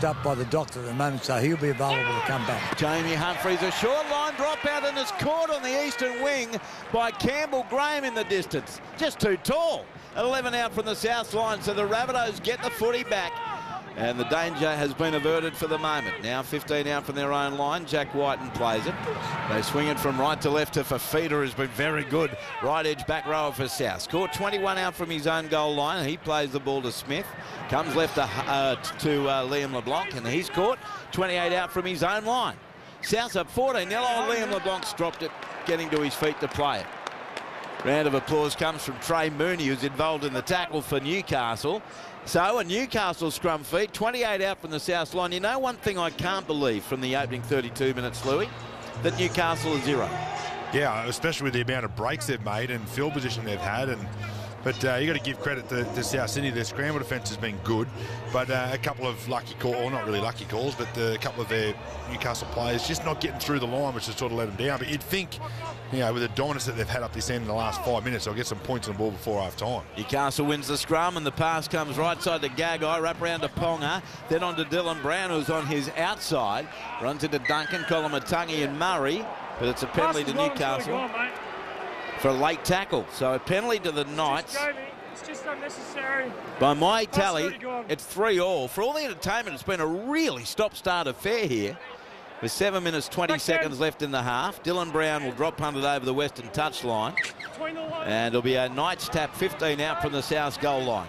stitched up by the doctor at the moment, so he'll be available to come back. Jamie Humphries, a short line dropout, and it's caught on the eastern wing by Campbell Graham in the distance. Just too tall. 11 out from the south line, so the Rabbitohs get the footy back. And the danger has been averted for the moment. Now 15 out from their own line. Jack Whiten plays it. They swing it from right to left to Fafita, who's been very good. Right edge back rower for South. Scored 21 out from his own goal line. He plays the ball to Smith. Comes left to Liam LeBlanc, and he's caught 28 out from his own line. South's up 14. Now Liam LeBlanc's dropped it, getting to his feet to play it. Round of applause comes from Trey Mooney, who's involved in the tackle for Newcastle. So a Newcastle scrum feed, 28 out from the south line. You know one thing I can't believe from the opening 32 minutes, Louis? That Newcastle is 0. Yeah, especially with the amount of breaks they've made and field position they've had. But you got to give credit to South Sydney. Their scramble defence has been good, but a couple of lucky calls, or not really lucky calls, but a couple of their Newcastle players just not getting through the line, which has sort of let them down. But you'd think, you know, with the dominance that they've had up this end in the last 5 minutes, they'll get some points on the ball before half time. Newcastle wins the scrum, and the pass comes right side to Gagai, wrap around to Ponga, then on to Dylan Brown, who's on his outside, runs into Duncan, Kolomatangi and Murray, but it's a penalty to Newcastle for a late tackle. So a penalty to the Knights. It's just unnecessary. By my tally, it's 3-all. For all the entertainment, it's been a really stop-start affair here. With 7 minutes 20 seconds left in the half. Dylan Brown will drop punt it over the western touchline. And it'll be a Knights tap, 15 out from the south goal line.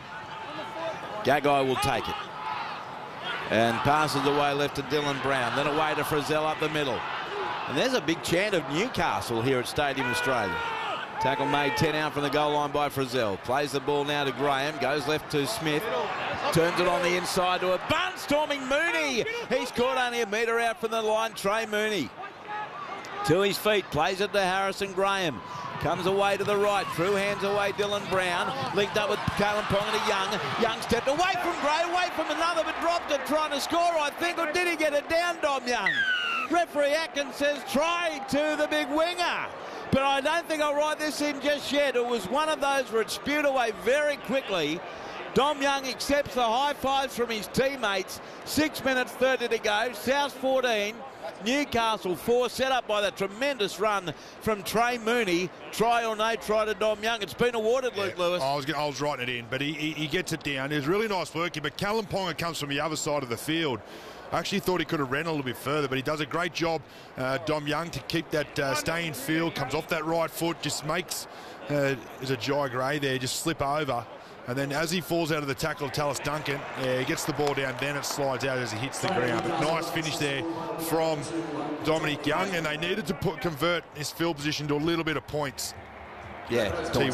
Gagai will take it. And passes away left to Dylan Brown. Then away to Frizzell up the middle. And there's a big chant of Newcastle here at Stadium Australia. Tackle made 10 out from the goal line by Frizzell. Plays the ball now to Graham. Goes left to Smith. Turns it on the inside to a barnstorming Mooney. He's caught only a metre out from the line. Trey Mooney to his feet. Plays it to Harrison Graham. Comes away to the right. Through hands away Dylan Brown. Linked up with Kalen Ponga to Young. Young stepped away from Gray. Away from another, but dropped it trying to score, I think. Or did he get it down, Dom Young? Referee Atkins says try to the big winger. But I don't think I'll write this in just yet. It was one of those where it spewed away very quickly. Dom Young accepts the high fives from his teammates. 6 minutes 30 to go. South 14, Newcastle 4, set up by the tremendous run from Trey Mooney. Try or no try to Dom Young. It's been awarded, Luke Lewis. I was writing it in, but he gets it down. There's really nice work here, but Kalen Ponga comes from the other side of the field. I actually thought he could have ran a little bit further, but he does a great job, Dom Young, to keep that stay in field. Comes off that right foot, just makes, there's a Jai Gray there, just slip over. And then as he falls out of the tackle of Tallis Duncan, he gets the ball down, then it slides out as he hits the ground. But nice finish there from Dominic Young, and they needed to convert his field position to a little bit of points. Yeah,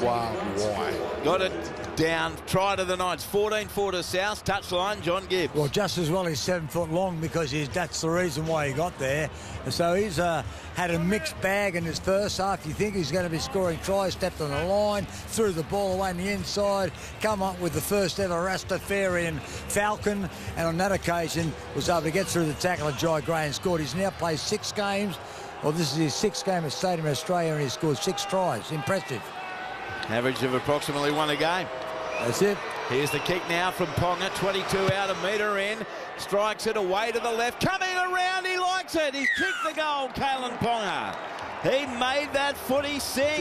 Why? Got it down. Try to the Knights. 14-4 to South. Touchline, John Gibbs. Well, just as well he's 7 foot long, because that's the reason why he got there. And so he's had a mixed bag in his first half. You think he's going to be scoring tries, stepped on the line, threw the ball away on the inside, come up with the first ever Rastafarian Falcon, and on that occasion was able to get through the tackle of Jai Gray and scored. He's now played 6 games. Well, this is his 6th game at Stadium Australia, and he scored 6 tries. Impressive. Average of approximately 1 a game. That's it. Here's the kick now from Ponga. 22 out, a metre in. Strikes it away to the left. Coming around, he likes it. He's kicked the goal, Kalen Ponga. He made that footy sing.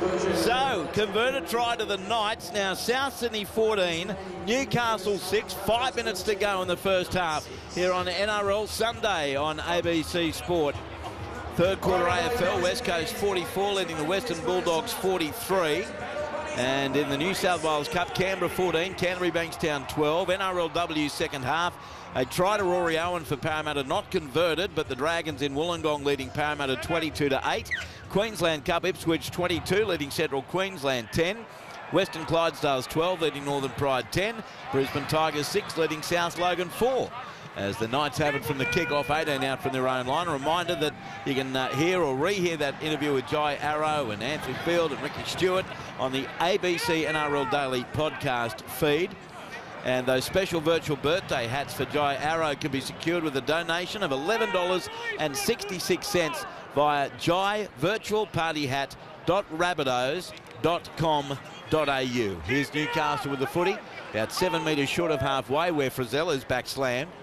So, converted try to the Knights. Now, South Sydney 14, Newcastle 6. 5 minutes to go in the first half here on NRL Sunday on ABC Sport. Third quarter AFL, West Coast 44, leading the Western Bulldogs 43. And in the New South Wales Cup, Canberra 14, Canterbury Bankstown 12. NRLW second half, a try to Rory Owen for Parramatta, not converted, but the Dragons in Wollongong leading Parramatta 22-8. Queensland Cup, Ipswich 22, leading Central Queensland 10. Western Clydesdales 12, leading Northern Pride 10. Brisbane Tigers 6, leading South Logan 4. As the Knights have it from the kick-off, 18 out from their own line. A reminder that you can hear or rehear that interview with Jai Arrow and Anthony Field and Ricky Stewart on the ABC NRL Daily podcast feed. And those special virtual birthday hats for Jai Arrow can be secured with a donation of $11.66 via jaivirtualpartyhat.rabbitohs.com.au. Here's Newcastle with the footy, about 7 metres short of halfway, where Frizzell is back slammed.